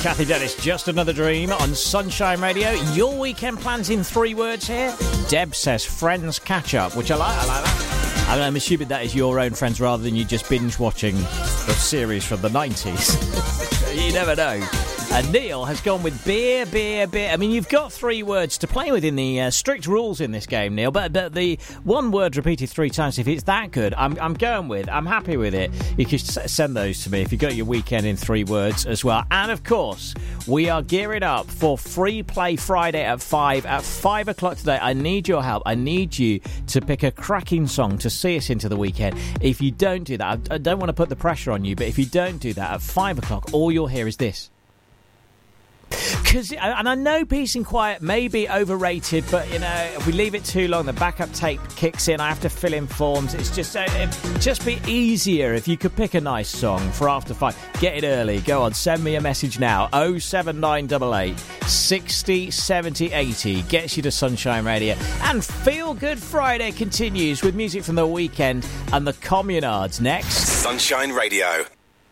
Kathy Dennis, Just Another Dream on Sunshine Radio. Your weekend plans in 3 words here. Deb says Friends catch up, which I like that. I'm assuming that is your own Friends rather than you just binge watching the series from the 90s. You never know. Neil has gone with beer. I mean, you've got 3 words to play with in the strict rules in this game, Neil. But the one word repeated 3 times, if it's that good, I'm going with. I'm happy with it. You can send those to me if you've got your weekend in 3 words as well. And, of course, we are gearing up for Free Play Friday at 5. At 5 o'clock today, I need your help. I need you to pick a cracking song to see us into the weekend. If you don't do that, I don't want to put the pressure on you, but if you don't do that, at 5 o'clock, all you'll hear is this. And I know peace and quiet may be overrated, but, you know, if we leave it too long, the backup tape kicks in. I have to fill in forms. It's just it'd just be easier if you could pick a nice song for after 5. Get it early. Go on, send me a message now. 07988 60 70 80 gets you to Sunshine Radio. And Feel Good Friday continues with music from the weekend and the Communards next. Sunshine Radio.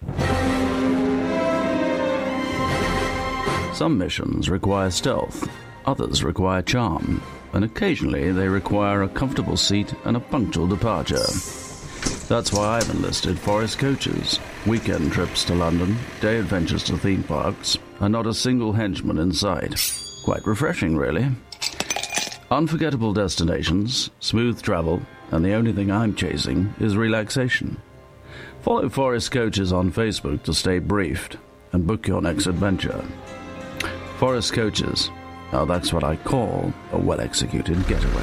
Some missions require stealth, others require charm, and occasionally they require a comfortable seat and a punctual departure. That's why I've enlisted Forest Coaches. Weekend trips to London, day adventures to theme parks, and not a single henchman in sight. Quite refreshing, really. Unforgettable destinations, smooth travel, and the only thing I'm chasing is relaxation. Follow Forest Coaches on Facebook to stay briefed and book your next adventure. Forest Coaches. Now that's what I call a well-executed getaway.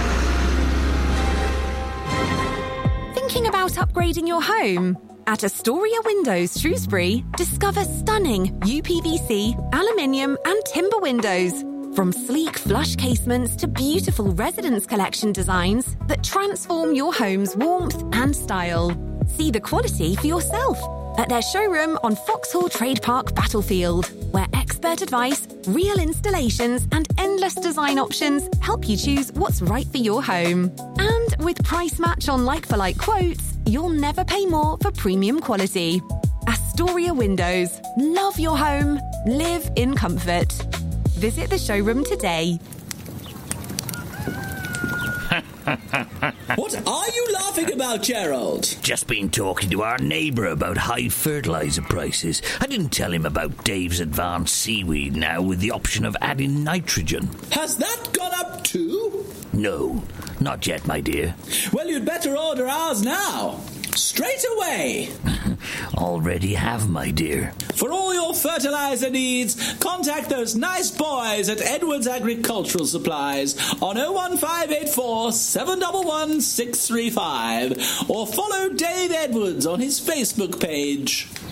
Thinking about upgrading your home? At Astoria Windows Shrewsbury, discover stunning UPVC, aluminium and timber windows. From sleek flush casements to beautiful residence collection designs that transform your home's warmth and style. See the quality for yourself at their showroom on Foxhall Trade Park Battlefield, where expert advice, real installations and endless design options help you choose what's right for your home. And with price match on like-for-like quotes, you'll never pay more for premium quality. Astoria Windows. Love your home. Live in comfort. Visit the showroom today. What are you laughing about, Gerald? Just been talking to our neighbour about high fertiliser prices. I didn't tell him about Dave's advanced seaweed now with the option of adding nitrogen. Has that gone up too? No, not yet, my dear. Well, you'd better order ours now. Straight away. Already have, my dear. For all your fertiliser needs, contact those nice boys at Edwards Agricultural Supplies on 01584 711 635 or follow Dave Edwards on his Facebook page.